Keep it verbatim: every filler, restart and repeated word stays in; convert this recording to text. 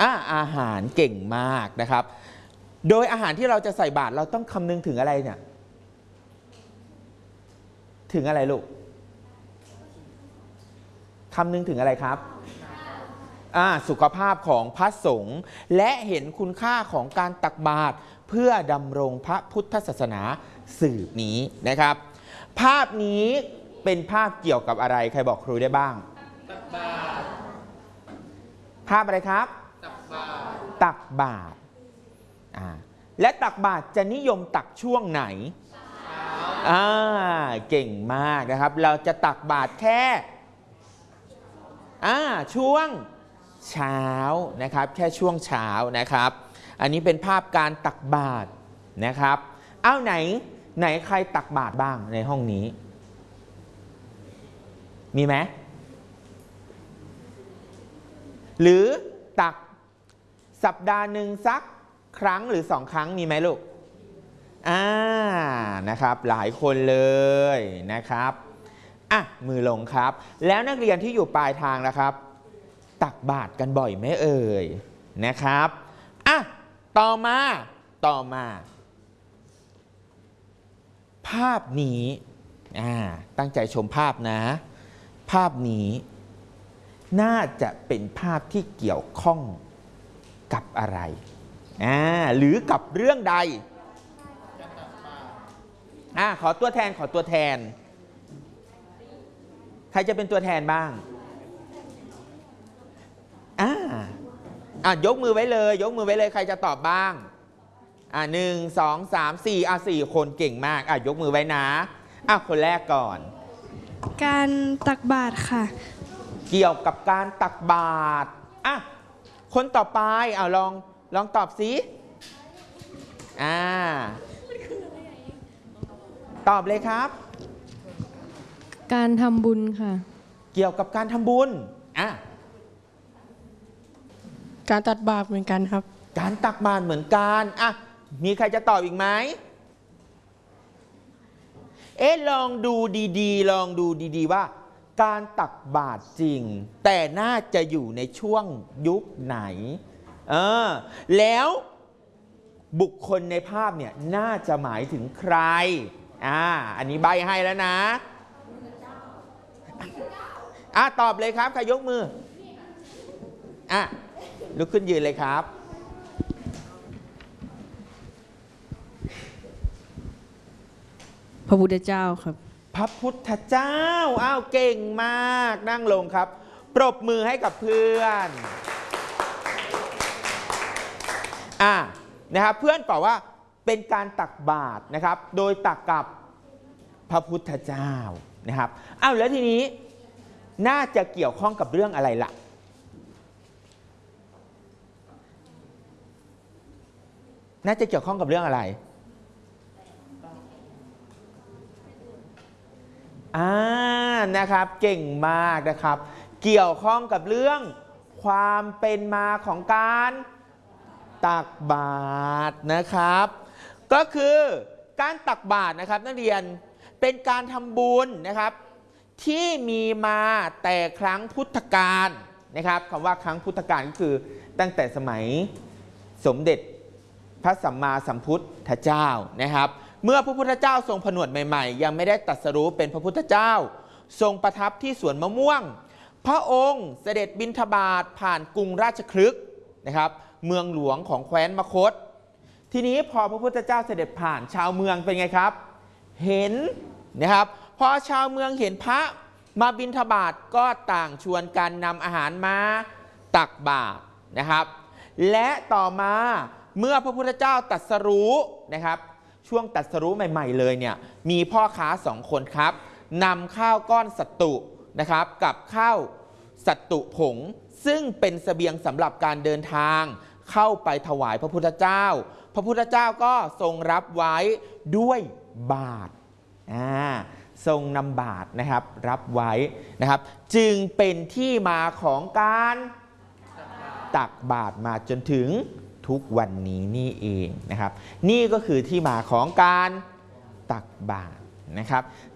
อ่าอาหารเก่งมากนะครับโดยอาหารที่เราจะใส่บาตรเราต้องคำนึงถึงอะไรเนี่ยถึงอะไรลูกคำนึงถึงอะไรครับอ่าสุขภาพของพระสงฆ์และเห็นคุณค่าของการตักบาตรเพื่อดำรงพระพุทธศาสนาสืบนี้นะครับภาพนี้เป็นภาพเกี่ยวกับอะไรใครบอกครูได้บ้างตักบาตรภาพอะไรครับตักบาตรตักบาตรอ่าและตักบาตรจะนิยมตักช่วงไหนอ่าเก่งมากนะครับเราจะตักบาตรแค่อ่าช่วงเช้านะครับแค่ช่วงเช้านะครับอันนี้เป็นภาพการตักบาตรนะครับเอ้าไหนไหนใครตักบาตรบ้างในห้องนี้มีไหมหรือตักสัปดาห์หนึ่งสักครั้งหรือสองครั้งมีไหมลูกอ่านะครับหลายคนเลยนะครับอ่ะมือลงครับแล้วนักเรียนที่อยู่ปลายทางนะครับตักบาตรกันบ่อยไหมเอ่ยนะครับอ่ะต่อมาต่อมาภาพนี้อ่าตั้งใจชมภาพนะภาพนี้น่าจะเป็นภาพที่เกี่ยวข้องกับอะไรอ่าหรือกับเรื่องใดอ่าขอตัวแทนขอตัวแทนใครจะเป็นตัวแทนบ้างอ่าอ่ะยกมือไว้เลยยกมือไว้เลยใครจะตอบบ้างอ่าหนึ่งสองสามสี่อ่ะสี่คนเก่งมากอ่ะยกมือไว้นะอ่ะคนแรกก่อนการตักบาตรค่ะเกี่ยวกับการตักบาตรอ่ะคนต่อไปเอาลองลองตอบสิอ่าตอบเลยครับการทำบุญค่ะเกี่ยวกับการทำบุญอ่ะการตักบาตรเหมือนกันครับการตักบาตรเหมือนกันอ่ะมีใครจะตอบอีกไหมเอ๊ะลองดูดีๆลองดูดีๆว่าการตักบาตรจริงแต่น่าจะอยู่ในช่วงยุคไหนเออแล้วบุคคลในภาพเนี่ยน่าจะหมายถึงใครอ่าอันนี้ใบให้แล้วนะอ่ะตอบเลยครับใครยกมืออ่ะลุกขึ้นยืนเลยครับพระพุทธเจ้าครับพระพุทธเจ้าอ้าวเก่งมากนั่งลงครับปรบมือให้กับเพื่อนอ่ะนะครับเพื่อนตอบว่าเป็นการตักบาตรนะครับโดยตักกับพระพุทธเจ้านะครับอ้าวแล้วทีนี้น่าจะเกี่ยวข้องกับเรื่องอะไรล่ะน่าจะเกี่ยวข้องกับเรื่องอะไรอ่านะครับเก่งมากนะครับเกี่ยวข้องกับเรื่องความเป็นมาของการตักบาตรนะครับก็คือการตักบาตรนะครับนักเรียนเป็นการทำบุญนะครับที่มีมาแต่ครั้งพุทธกาลนะครับคำว่าครั้งพุทธกาลก็คือตั้งแต่สมัยสมเด็จพระสัมมาสัมพุทธเจ้านะครับเมื่อพระพุทธเจ้าทรงผนวดใหม่ๆยังไม่ได้ตรัสรู้เป็นพระพุทธเจ้าทรงประทับที่สวนมะม่วงพระองค์เสด็จบิณฑบาตผ่านกรุงราชคฤห์นะครับเมืองหลวงของแคว้นมคธทีนี้พอพระพุทธเจ้าเสด็จผ่านชาวเมืองเป็นไงครับเห็นนะครับพอชาวเมืองเห็นพระมาบิณฑบาตก็ต่างชวนกันนำอาหารมาตักบาตรนะครับและต่อมาเมื่อพระพุทธเจ้าตรัสรู้นะครับช่วงตรัสรู้ใหม่ๆเลยเนี่ยมีพ่อค้าสองคนครับนำข้าวก้อนสัตตุนะครับกับข้าวสัตตุผงซึ่งเป็นเสบียงสำหรับการเดินทางเข้าไปถวายพระพุทธเจ้าพระพุทธเจ้าก็ทรงรับไว้ด้วยบาตรอ่าทรงนำบาตรนะครับรับไว้นะครับจึงเป็นที่มาของการตักบาตรมาจนถึงทุกวันนี้นี่เองนะครับนี่ก็คือที่มาของการตักบาตรนะครับ